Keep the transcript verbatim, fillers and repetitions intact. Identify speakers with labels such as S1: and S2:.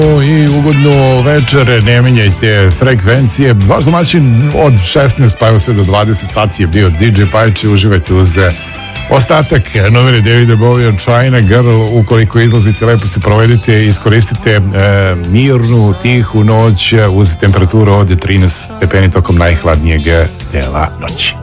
S1: I ugodno večer, ne menjajte frekvencije. Vaš domaćin od šesnaest pa evo sve do dvadeset sati je bio D J Pajče. Uživajte uz ostatak novine Davida Bowie, China Girl. Ukoliko izlazite, lepo se provedite, iskoristite e, mirnu, tihu noć uz temperaturu od trinaest stepeni tokom najhladnijeg dela noći.